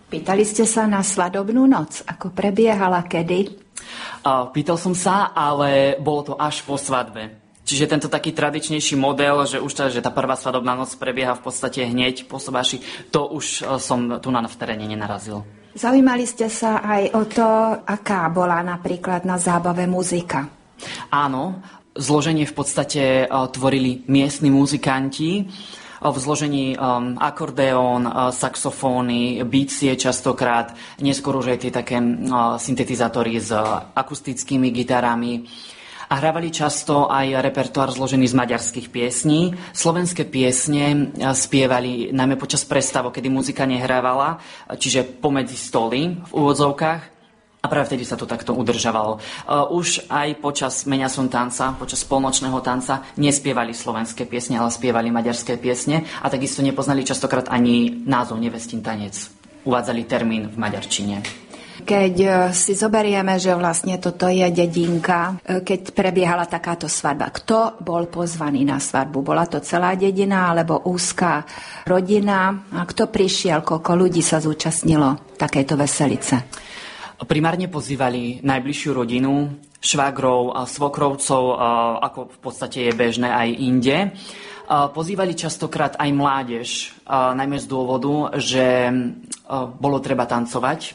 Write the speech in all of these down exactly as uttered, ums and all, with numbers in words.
Pýtali ste sa na svadobnú noc, ako prebiehala, kedy? Pýtal som sa, ale bolo to až po svadbe. Čiže tento taký tradičnejší model, že už tá, že tá prvá svadobná noc prebieha v podstate hneď po sobáši, to už som tu na v teréne nenarazil. Zaujímali ste sa aj o to, aká bola napríklad na zábave muzika? Áno, zloženie v podstate tvorili miestni muzikanti, v zložení um, akordeón, uh, saxofóny, bicie častokrát, neskôr už aj tie také uh, syntetizátory s uh, akustickými gitarami. A hrávali často aj repertoár zložený z maďarských piesní. Slovenské piesne uh, spievali najmä počas prestávok, kedy muzika nehrávala, čiže pomedzi stoly v úvodzovkách. A práve vtedy sa to takto udržavalo. Už aj počas meniason tanca, počas polnočného tanca nespievali slovenské piesne, ale spievali maďarské piesne a takisto nepoznali častokrát ani názov Nevestin tanec. Uvádzali termín v maďarčine. Keď si zoberieme, že vlastne toto je dedinka, keď prebiehala takáto svadba, kto bol pozvaný na svadbu? Bola to celá dedina alebo úzka rodina? A kto prišiel, koľko ľudí sa zúčastnilo takejto veselice? Primárne pozývali najbližšiu rodinu, švagrov a svokrovcov, ako v podstate je bežné aj inde. Pozývali častokrát aj mládež, najmä z dôvodu, že bolo treba tancovať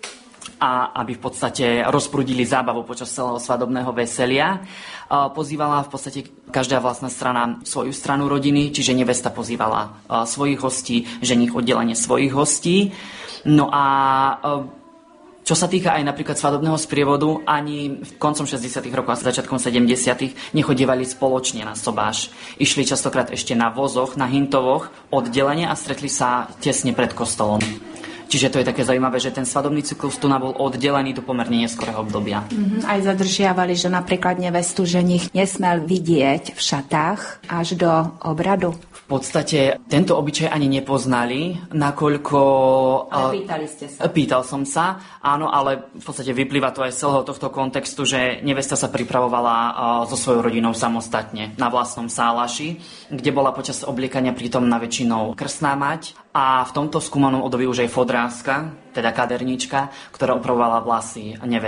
a aby v podstate rozprúdili zábavu počas celého svadobného veselia. Pozývala v podstate každá vlastná strana svoju stranu rodiny, čiže nevesta pozývala svojich hostí, ženích oddelenie svojich hostí. No a čo sa týka aj napríklad svadobného sprievodu, ani v koncom šesťdesiatych rokov a začiatkom sedemdesiatych nechodievali spoločne na sobáš. Išli častokrát ešte na vozoch, na hintovoch oddelenie a stretli sa tesne pred kostolom. Čiže to je také zaujímavé, že ten svadobný cyklus tu bol oddelený do pomerne neskorého obdobia. Mm-hmm. Aj zadržiavali, že napríklad nevestu ženich nesmel vidieť v šatách až do obradu. V podstate tento obyčaj ani nepoznali, nakoľko... Ale pýtali ste sa. Pýtal som sa, áno, ale v podstate vyplýva to aj z celého tohto kontextu, že nevesta sa pripravovala so svojou rodinou samostatne na vlastnom sálaši, kde bola počas obliekania prítomná väčšinou krstná mať a v tomto skúmanom období už aj fodrázka, teda kaderníčka, ktorá opravovala vlasy nevesty.